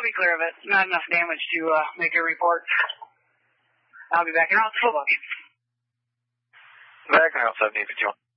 I'll be clear of it. Not enough damage to make a report. I'll be back in the football game. Back in 7 if you want.